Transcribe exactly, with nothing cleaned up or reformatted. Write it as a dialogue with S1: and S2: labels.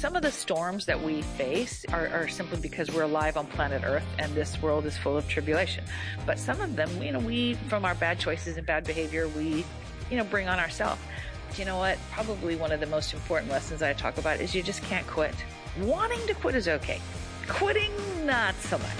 S1: some of the storms that we face are, are simply because we're alive on planet Earth and this world is full of tribulation. But some of them, you know, we, from our bad choices and bad behavior, we, you know, bring on ourselves. You know what? Probably one of the most important lessons I talk about is you just can't quit. Wanting to quit is okay. Quitting, not so much.